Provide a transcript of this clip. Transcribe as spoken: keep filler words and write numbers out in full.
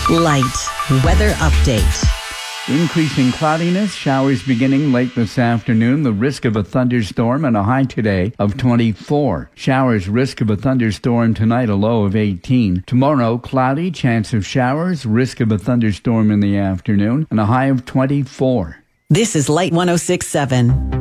Light weather update. Increasing cloudiness, showers beginning late this afternoon, the risk of a thunderstorm, and a high today of twenty-four. Showers, risk of a thunderstorm tonight, a low of eighteen. Tomorrow, cloudy, chance of showers, risk of a thunderstorm in the afternoon, and a high of twenty-four. This is Light one oh six point seven.